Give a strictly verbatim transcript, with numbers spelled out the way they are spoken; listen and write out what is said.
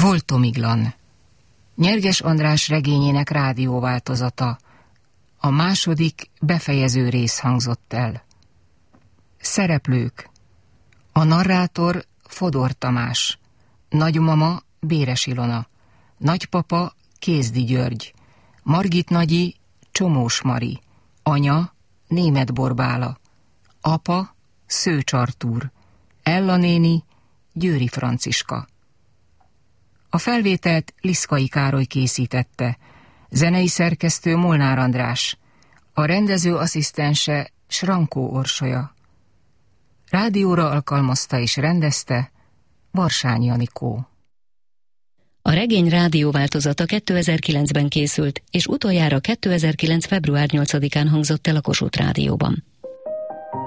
Voltomiglan. Nyerges András regényének rádióváltozata. A második befejező rész hangzott el. Szereplők. A narrátor Fodor Tamás, nagymama Béres Ilona, nagypapa Kézdi György, Margit nagyi Csomós Mari, anya Németh Borbála, apa Szőcs Artúr, Ella néni Győri Franciska. A felvételt Liszkai Károly készítette, zenei szerkesztő Molnár András, a rendező asszisztense Srankó Orsolya. Rádióra alkalmazta és rendezte Barsányi Anikó. A regény rádióváltozata kétezer-kilencben készült, és utoljára kétezer-kilenc. február nyolcadikán hangzott el a Kossuth Rádióban.